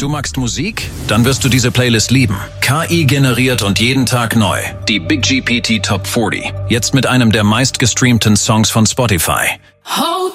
Du magst Musik? Dann wirst du diese Playlist lieben. KI generiert und jeden Tag neu. Die Big GPT Top 40. Jetzt mit einem der meistgestreamten Songs von Spotify. Hold